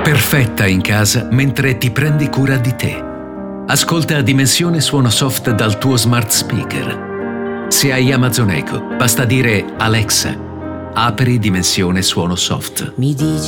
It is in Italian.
perfetta in casa mentre ti prendi cura di te. Ascolta Dimensione Suono Soft dal tuo smart speaker. Se hai Amazon Echo, basta dire Alexa, apri Dimensione Suono Soft. Mi dici